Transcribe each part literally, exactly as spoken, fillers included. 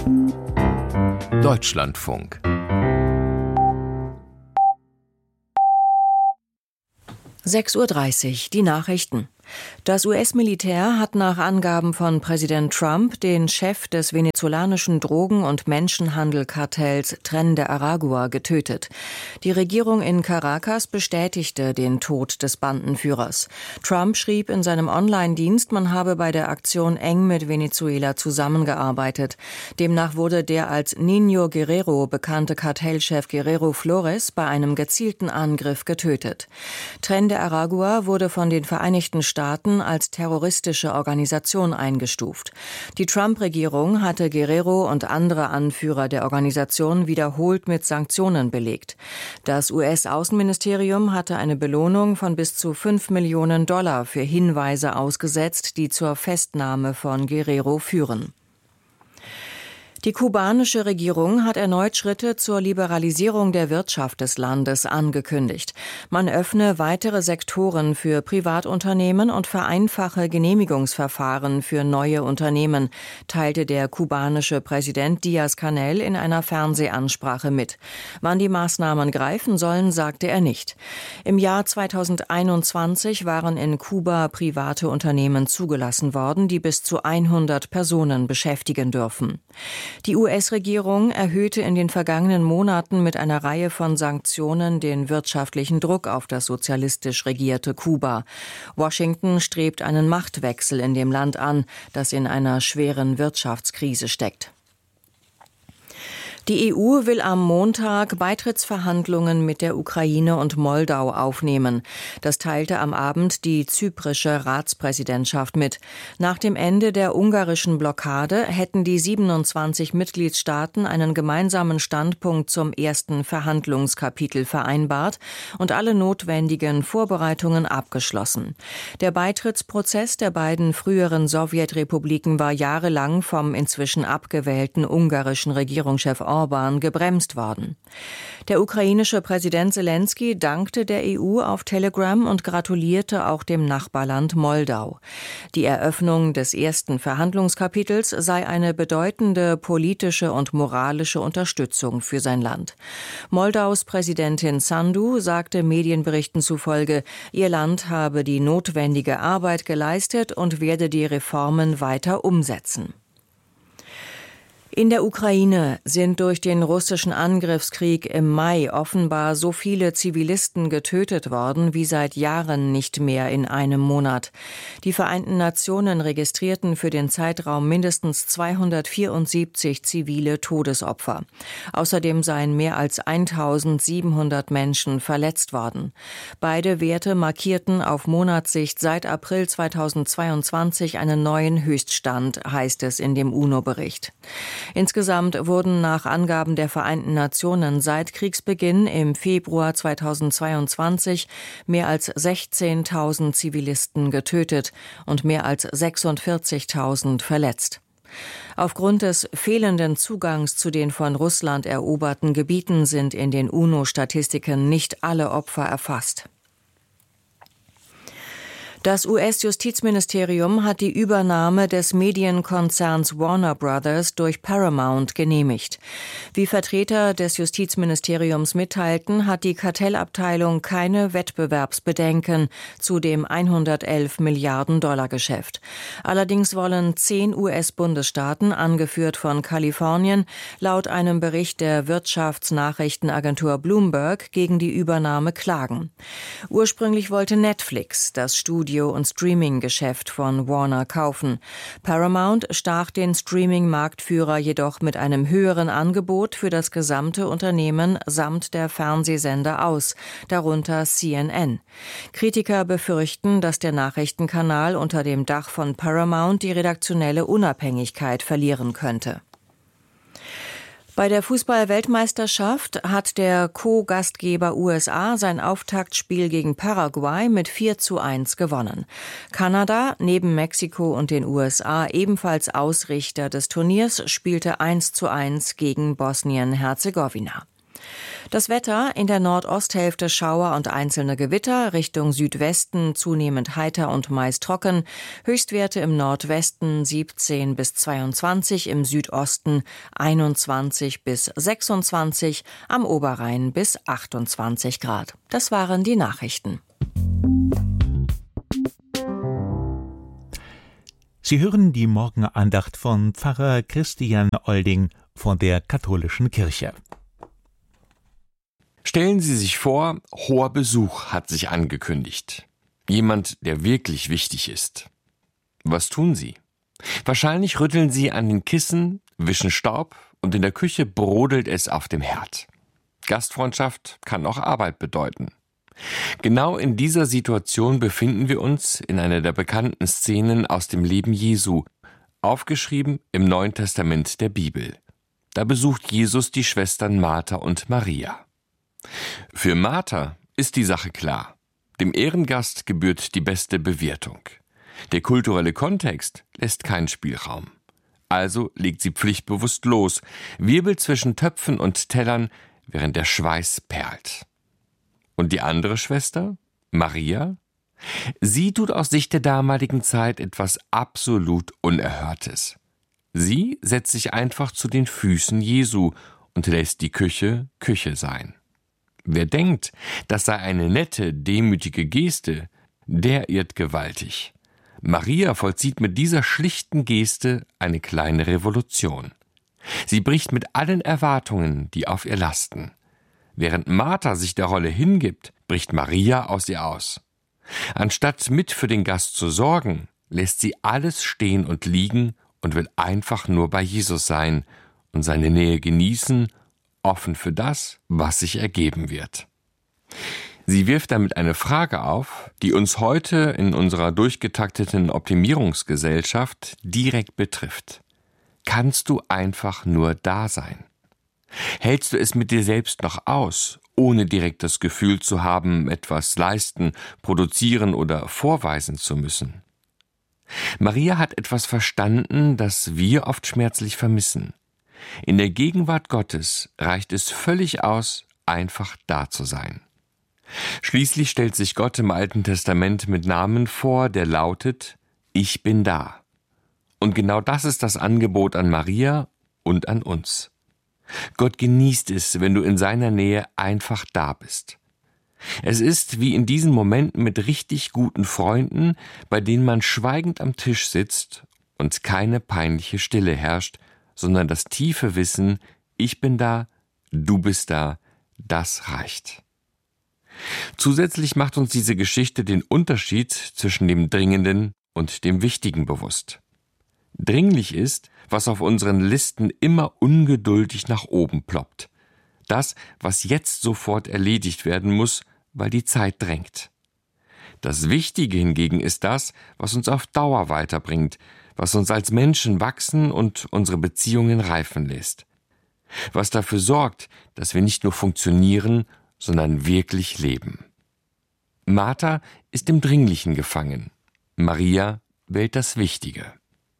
Deutschlandfunk. sechs Uhr dreißig, die Nachrichten. Das U S-Militär hat nach Angaben von Präsident Trump den Chef des venezolanischen Drogen- und Menschenhandelkartells Tren de Aragua getötet. Die Regierung in Caracas bestätigte den Tod des Bandenführers. Trump schrieb in seinem Online-Dienst, man habe bei der Aktion eng mit Venezuela zusammengearbeitet. Demnach wurde der als Niño Guerrero bekannte Kartellchef Guerrero Flores bei einem gezielten Angriff getötet. Tren de Aragua wurde von den Vereinigten Staaten Staaten als terroristische Organisation eingestuft. Die Trump-Regierung hatte Guerrero und andere Anführer der Organisation wiederholt mit Sanktionen belegt. Das U S-Außenministerium hatte eine Belohnung von bis zu fünf Millionen Dollar für Hinweise ausgesetzt, die zur Festnahme von Guerrero führen. Die kubanische Regierung hat erneut Schritte zur Liberalisierung der Wirtschaft des Landes angekündigt. Man öffne weitere Sektoren für Privatunternehmen und vereinfache Genehmigungsverfahren für neue Unternehmen, teilte der kubanische Präsident Díaz-Canel in einer Fernsehansprache mit. Wann die Maßnahmen greifen sollen, sagte er nicht. Im Jahr zweitausendeinundzwanzig waren in Kuba private Unternehmen zugelassen worden, die bis zu hundert Personen beschäftigen dürfen. Die U S-Regierung erhöhte in den vergangenen Monaten mit einer Reihe von Sanktionen den wirtschaftlichen Druck auf das sozialistisch regierte Kuba. Washington strebt einen Machtwechsel in dem Land an, das in einer schweren Wirtschaftskrise steckt. Die E U will am Montag Beitrittsverhandlungen mit der Ukraine und Moldau aufnehmen. Das teilte am Abend die zyprische Ratspräsidentschaft mit. Nach dem Ende der ungarischen Blockade hätten die siebenundzwanzig Mitgliedstaaten einen gemeinsamen Standpunkt zum ersten Verhandlungskapitel vereinbart und alle notwendigen Vorbereitungen abgeschlossen. Der Beitrittsprozess der beiden früheren Sowjetrepubliken war jahrelang vom inzwischen abgewählten ungarischen Regierungschef Orban gebremst worden. Der ukrainische Präsident Selenskyj dankte der E U auf Telegram und gratulierte auch dem Nachbarland Moldau. Die Eröffnung des ersten Verhandlungskapitels sei eine bedeutende politische und moralische Unterstützung für sein Land. Moldaus Präsidentin Sandu sagte Medienberichten zufolge, ihr Land habe die notwendige Arbeit geleistet und werde die Reformen weiter umsetzen. In der Ukraine sind durch den russischen Angriffskrieg im Mai offenbar so viele Zivilisten getötet worden wie seit Jahren nicht mehr in einem Monat. Die Vereinten Nationen registrierten für den Zeitraum mindestens zweihundertvierundsiebzig zivile Todesopfer. Außerdem seien mehr als eintausendsiebenhundert Menschen verletzt worden. Beide Werte markierten auf Monatssicht seit April zweitausendzweiundzwanzig einen neuen Höchststand, heißt es in dem UNO-Bericht. Insgesamt wurden nach Angaben der Vereinten Nationen seit Kriegsbeginn im Februar zweitausendzweiundzwanzig mehr als sechzehntausend Zivilisten getötet und mehr als sechsundvierzigtausend verletzt. Aufgrund des fehlenden Zugangs zu den von Russland eroberten Gebieten sind in den UNO-Statistiken nicht alle Opfer erfasst. Das U S-Justizministerium hat die Übernahme des Medienkonzerns Warner Brothers durch Paramount genehmigt. Wie Vertreter des Justizministeriums mitteilten, hat die Kartellabteilung keine Wettbewerbsbedenken zu dem hundertelf Milliarden Dollar Geschäft. Allerdings wollen zehn U S-Bundesstaaten, angeführt von Kalifornien, laut einem Bericht der Wirtschaftsnachrichtenagentur Bloomberg gegen die Übernahme klagen. Ursprünglich wollte Netflix das Studio- und Streaming-Geschäft von Warner kaufen. Paramount stach den Streaming-Marktführer jedoch mit einem höheren Angebot für das gesamte Unternehmen samt der Fernsehsender aus, darunter C N N. Kritiker befürchten, dass der Nachrichtenkanal unter dem Dach von Paramount die redaktionelle Unabhängigkeit verlieren könnte. Bei der Fußball-Weltmeisterschaft hat der Co-Gastgeber U S A sein Auftaktspiel gegen Paraguay mit vier zu eins gewonnen. Kanada, neben Mexiko und den U S A ebenfalls Ausrichter des Turniers, spielte eins zu eins gegen Bosnien-Herzegowina. Das Wetter: in der Nordosthälfte Schauer und einzelne Gewitter, Richtung Südwesten zunehmend heiter und meist trocken, Höchstwerte im Nordwesten siebzehn bis zweiundzwanzig, im Südosten einundzwanzig bis sechsundzwanzig, am Oberrhein bis achtundzwanzig Grad. Das waren die Nachrichten. Sie hören die Morgenandacht von Pfarrer Christian Olding von der Katholischen Kirche. Stellen Sie sich vor, hoher Besuch hat sich angekündigt. Jemand, der wirklich wichtig ist. Was tun Sie? Wahrscheinlich rütteln Sie an den Kissen, wischen Staub und in der Küche brodelt es auf dem Herd. Gastfreundschaft kann auch Arbeit bedeuten. Genau in dieser Situation befinden wir uns in einer der bekannten Szenen aus dem Leben Jesu, aufgeschrieben im Neuen Testament der Bibel. Da besucht Jesus die Schwestern Martha und Maria. Für Martha ist die Sache klar. Dem Ehrengast gebührt die beste Bewirtung. Der kulturelle Kontext lässt keinen Spielraum. Also legt sie pflichtbewusst los, wirbelt zwischen Töpfen und Tellern, während der Schweiß perlt. Und die andere Schwester, Maria? Sie tut aus Sicht der damaligen Zeit etwas absolut Unerhörtes. Sie setzt sich einfach zu den Füßen Jesu und lässt die Küche Küche sein. Wer denkt, das sei eine nette, demütige Geste, der irrt gewaltig. Maria vollzieht mit dieser schlichten Geste eine kleine Revolution. Sie bricht mit allen Erwartungen, die auf ihr lasten. Während Martha sich der Rolle hingibt, bricht Maria aus ihr aus. Anstatt mit für den Gast zu sorgen, lässt sie alles stehen und liegen und will einfach nur bei Jesus sein und seine Nähe genießen, offen für das, was sich ergeben wird. Sie wirft damit eine Frage auf, die uns heute in unserer durchgetakteten Optimierungsgesellschaft direkt betrifft. Kannst du einfach nur da sein? Hältst du es mit dir selbst noch aus, ohne direkt das Gefühl zu haben, etwas leisten, produzieren oder vorweisen zu müssen? Maria hat etwas verstanden, das wir oft schmerzlich vermissen. In der Gegenwart Gottes reicht es völlig aus, einfach da zu sein. Schließlich stellt sich Gott im Alten Testament mit Namen vor, der lautet: Ich bin da. Und genau das ist das Angebot an Maria und an uns. Gott genießt es, wenn du in seiner Nähe einfach da bist. Es ist wie in diesen Momenten mit richtig guten Freunden, bei denen man schweigend am Tisch sitzt und keine peinliche Stille herrscht, sondern das tiefe Wissen: Ich bin da, du bist da, das reicht. Zusätzlich macht uns diese Geschichte den Unterschied zwischen dem Dringenden und dem Wichtigen bewusst. Dringlich ist, was auf unseren Listen immer ungeduldig nach oben ploppt. Das, was jetzt sofort erledigt werden muss, weil die Zeit drängt. Das Wichtige hingegen ist das, was uns auf Dauer weiterbringt, was uns als Menschen wachsen und unsere Beziehungen reifen lässt. Was dafür sorgt, dass wir nicht nur funktionieren, sondern wirklich leben. Martha ist im Dringlichen gefangen. Maria wählt das Wichtige.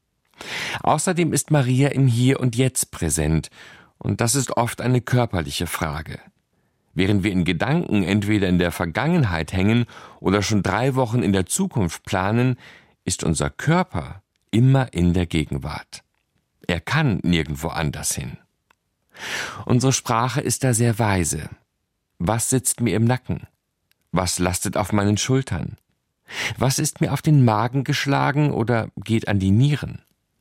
Außerdem ist Maria im Hier und Jetzt präsent, und das ist oft eine körperliche Frage. Während wir in Gedanken entweder in der Vergangenheit hängen oder schon drei Wochen in der Zukunft planen, ist unser Körper immer in der Gegenwart. Er kann nirgendwo anders hin. Unsere Sprache ist da sehr weise. Was sitzt mir im Nacken? Was lastet auf meinen Schultern? Was ist mir auf den Magen geschlagen oder geht an die Nieren?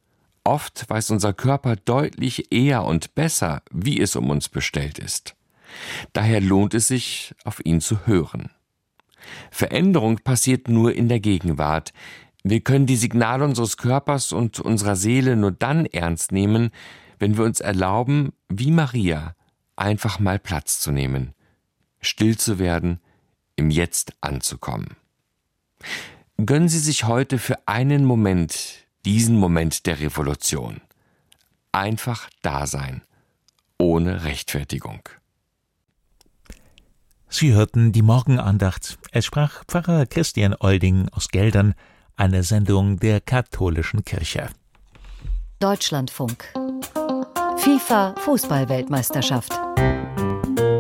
Oft weiß unser Körper deutlich eher und besser, wie es um uns bestellt ist. Daher lohnt es sich, auf ihn zu hören. Veränderung passiert nur in der Gegenwart. Wir können die Signale unseres Körpers und unserer Seele nur dann ernst nehmen, wenn wir uns erlauben, wie Maria, einfach mal Platz zu nehmen, still zu werden, im Jetzt anzukommen. Gönnen Sie sich heute für einen Moment diesen Moment der Revolution. Einfach da sein, ohne Rechtfertigung. Sie hörten die Morgenandacht. Es sprach Pfarrer Christian Olding aus Geldern, eine Sendung der Katholischen Kirche. Deutschlandfunk. FIFA Fußball-Weltmeisterschaft.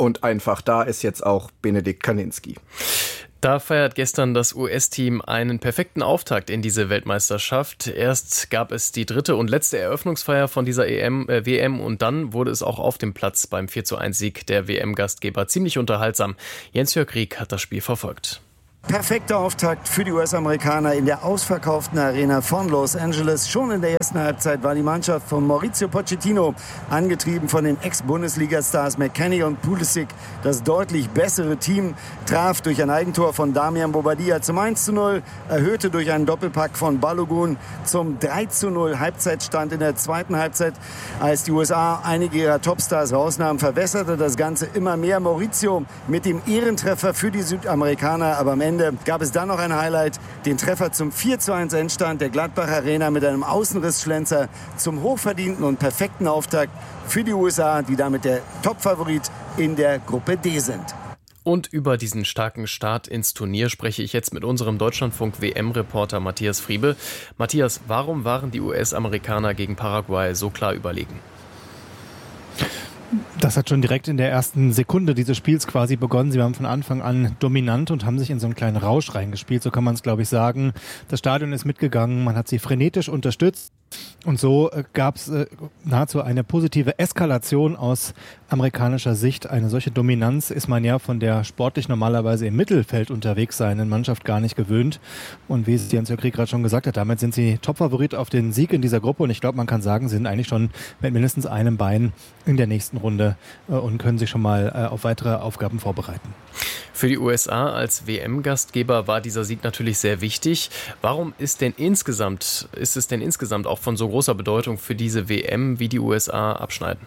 Und einfach da ist jetzt auch Benedikt Kaninski. Da feiert gestern das U S-Team einen perfekten Auftakt in diese Weltmeisterschaft. Erst gab es die dritte und letzte Eröffnungsfeier von dieser E M, äh, W M und dann wurde es auch auf dem Platz beim vier zu eins Sieg der W M-Gastgeber ziemlich unterhaltsam. Jens-Jörg Rieck hat das Spiel verfolgt. Perfekter Auftakt für die U S-Amerikaner in der ausverkauften Arena von Los Angeles. Schon in der ersten Halbzeit war die Mannschaft von Mauricio Pochettino, angetrieben von den Ex-Bundesliga-Stars McKennie und Pulisic, das deutlich bessere Team, traf durch ein Eigentor von Damian Bobadilla zum eins zu null, erhöhte durch einen Doppelpack von Balogun zum drei zu null Halbzeitstand in der zweiten Halbzeit. Als die U S A einige ihrer Topstars rausnahmen, verwässerte das Ganze immer mehr. Mauricio mit dem Ehrentreffer für die Südamerikaner, aber am Ende gab es dann noch ein Highlight, den Treffer zum vier zu eins Endstand der Gladbach Arena mit einem Außenrissschlenzer zum hochverdienten und perfekten Auftakt für die U S A, die damit der Topfavorit in der Gruppe D sind. Und über diesen starken Start ins Turnier spreche ich jetzt mit unserem Deutschlandfunk-W M-Reporter Matthias Friebe. Matthias, warum waren die U S-Amerikaner gegen Paraguay so klar überlegen? Das hat schon direkt in der ersten Sekunde dieses Spiels quasi begonnen. Sie waren von Anfang an dominant und haben sich in so einen kleinen Rausch reingespielt, so kann man es, glaube ich, sagen. Das Stadion ist mitgegangen, man hat sie frenetisch unterstützt. Und so äh, gab es äh, nahezu eine positive Eskalation aus amerikanischer Sicht. Eine solche Dominanz ist man ja von der sportlich normalerweise im Mittelfeld unterwegs seinen Mannschaft gar nicht gewöhnt. Und wie es Jens-Jörg Rieck gerade schon gesagt hat, damit sind sie Topfavorit auf den Sieg in dieser Gruppe. Und ich glaube, man kann sagen, sie sind eigentlich schon mit mindestens einem Bein in der nächsten Runde äh, und können sich schon mal äh, auf weitere Aufgaben vorbereiten. Für die U S A als W M-Gastgeber war dieser Sieg natürlich sehr wichtig. Warum ist denn insgesamt, ist es denn insgesamt auch von so großer Bedeutung für diese W M, wie die U S A abschneiden?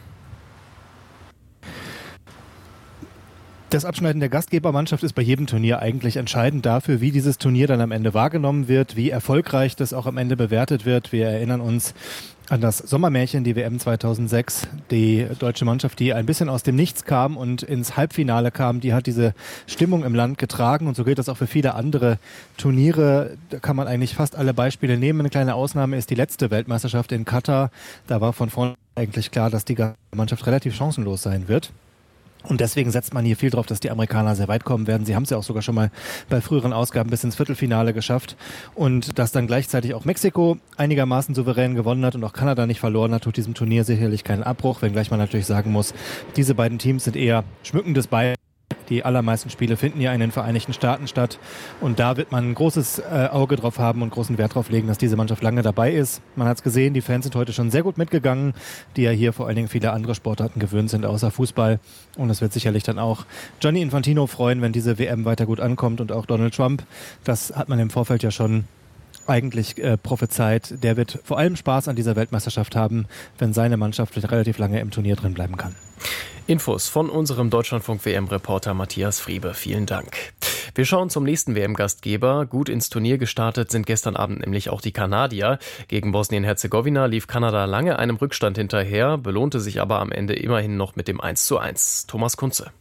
Das Abschneiden der Gastgebermannschaft ist bei jedem Turnier eigentlich entscheidend dafür, wie dieses Turnier dann am Ende wahrgenommen wird, wie erfolgreich das auch am Ende bewertet wird. Wir erinnern uns an das Sommermärchen, die W M zweitausendsechs. Die deutsche Mannschaft, die ein bisschen aus dem Nichts kam und ins Halbfinale kam, die hat diese Stimmung im Land getragen. Und so gilt das auch für viele andere Turniere. Da kann man eigentlich fast alle Beispiele nehmen. Eine kleine Ausnahme ist die letzte Weltmeisterschaft in Katar. Da war von vornherein eigentlich klar, dass die Mannschaft relativ chancenlos sein wird. Und deswegen setzt man hier viel drauf, dass die Amerikaner sehr weit kommen werden. Sie haben es ja auch sogar schon mal bei früheren Ausgaben bis ins Viertelfinale geschafft. Und dass dann gleichzeitig auch Mexiko einigermaßen souverän gewonnen hat und auch Kanada nicht verloren hat, tut diesem Turnier sicherlich keinen Abbruch. Wenngleich man natürlich sagen muss, diese beiden Teams sind eher schmückendes Bein. Die allermeisten Spiele finden ja in den Vereinigten Staaten statt. Und da wird man ein großes äh, Auge drauf haben und großen Wert drauf legen, dass diese Mannschaft lange dabei ist. Man hat es gesehen, die Fans sind heute schon sehr gut mitgegangen, die ja hier vor allen Dingen viele andere Sportarten gewöhnt sind, außer Fußball. Und es wird sicherlich dann auch Gianni Infantino freuen, wenn diese W M weiter gut ankommt und auch Donald Trump. Das hat man im Vorfeld ja schon eigentlich äh, prophezeit. Der wird vor allem Spaß an dieser Weltmeisterschaft haben, wenn seine Mannschaft relativ lange im Turnier drin bleiben kann. Infos von unserem Deutschlandfunk-W M-Reporter Matthias Friebe. Vielen Dank. Wir schauen zum nächsten W M-Gastgeber. Gut ins Turnier gestartet sind gestern Abend nämlich auch die Kanadier. Gegen Bosnien-Herzegowina lief Kanada lange einem Rückstand hinterher, belohnte sich aber am Ende immerhin noch mit dem eins zu eins. Thomas Kunze.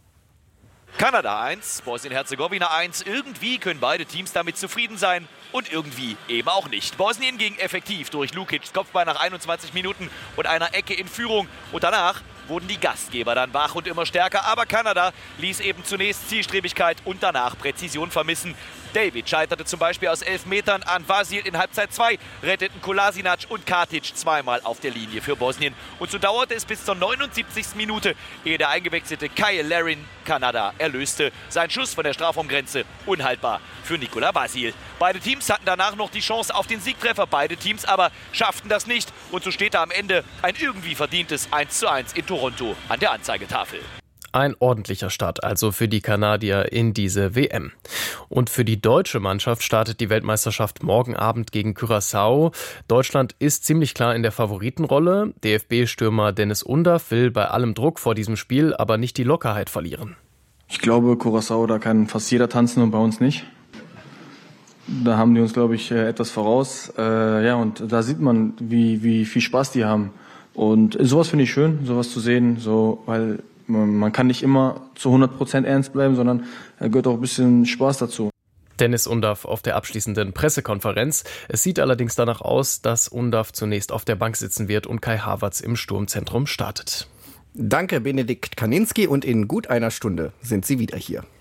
Kanada eins, Bosnien-Herzegowina eins. Irgendwie können beide Teams damit zufrieden sein und irgendwie eben auch nicht. Bosnien ging effektiv durch Lukics Kopfball nach einundzwanzig Minuten und einer Ecke in Führung. Und danach wurden die Gastgeber dann wach und immer stärker. Aber Kanada ließ eben zunächst Zielstrebigkeit und danach Präzision vermissen. David scheiterte zum Beispiel aus elf Metern an Vasil in Halbzeit zwei, retteten Kolasinac und Katic zweimal auf der Linie für Bosnien. Und so dauerte es bis zur neunundsiebzigsten Minute, ehe der eingewechselte Kyle Larin Kanada erlöste. Sein Schuss von der Strafraumgrenze unhaltbar für Nikola Vasil. Beide Teams hatten danach noch die Chance auf den Siegtreffer, beide Teams aber schafften das nicht. Und so steht da am Ende ein irgendwie verdientes eins zu eins in Toronto an der Anzeigetafel. Ein ordentlicher Start also für die Kanadier in diese W M. Und für die deutsche Mannschaft startet die Weltmeisterschaft morgen Abend gegen Curaçao. Deutschland ist ziemlich klar in der Favoritenrolle. D F B-Stürmer Dennis Undaff will bei allem Druck vor diesem Spiel aber nicht die Lockerheit verlieren. Ich glaube, Curaçao, da kann fast jeder tanzen und bei uns nicht. Da haben die uns, glaube ich, etwas voraus. Äh, ja, und da sieht man, wie, wie viel Spaß die haben. Und sowas finde ich schön, sowas zu sehen, so, weil man kann nicht immer zu hundert Prozent ernst bleiben, sondern da gehört auch ein bisschen Spaß dazu. Dennis Undaff auf der abschließenden Pressekonferenz. Es sieht allerdings danach aus, dass Undaff zunächst auf der Bank sitzen wird und Kai Havertz im Sturmzentrum startet. Danke, Benedikt Kaninski, und in gut einer Stunde sind Sie wieder hier.